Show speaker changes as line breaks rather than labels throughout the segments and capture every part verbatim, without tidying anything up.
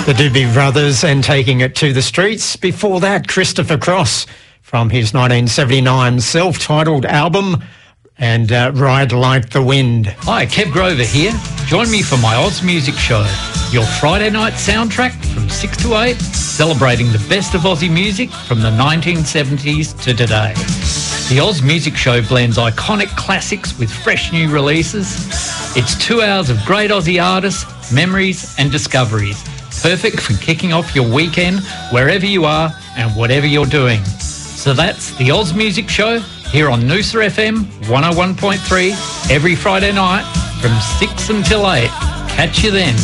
The Doobie Brothers and Taking It to the Streets. Before that, Christopher Cross from his nineteen seventy-nine self-titled album and uh, Ride Like the Wind.
Hi, Kev Grover here. Join me for my Oz Music Show, your Friday night soundtrack from six to eight, celebrating the best of Aussie music from the nineteen seventies to today. The Oz Music Show blends iconic classics with fresh new releases. It's two hours of great Aussie artists, memories and discoveries. Perfect for kicking off your weekend wherever you are and whatever you're doing. So that's the Oz Music Show here on Noosa F M one oh one point three every Friday night from six until eight. Catch you then.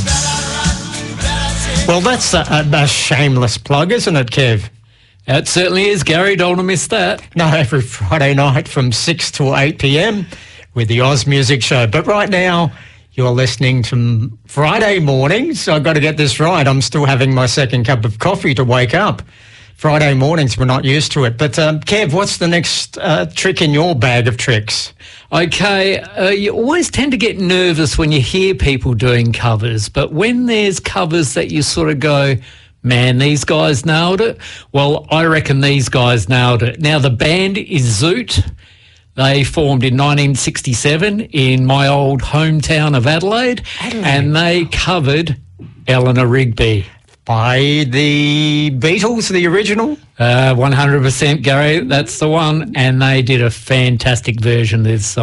Well, that's a, a, a shameless plug, isn't it, Kev?
It certainly is, Gary. Don't want to miss that.
No, every Friday night from six to eight p.m. with the Oz Music Show. But right now, you're listening to Friday mornings. I've got to get this right. I'm still having my second cup of coffee to wake up. Friday mornings, we're not used to it. But, um, Kev, what's the next uh, trick in your bag of tricks?
Okay, uh, you always tend to get nervous when you hear people doing covers, but when there's covers that you sort of go, man, these guys nailed it. Well, I reckon these guys nailed it. Now, the band is Zoot. They formed in nineteen sixty-seven in my old hometown of Adelaide, Adelaide. And they covered Eleanor Rigby.
By the Beatles, the original?
Uh, one hundred percent, Gary, that's the one. And they did a fantastic version of this song.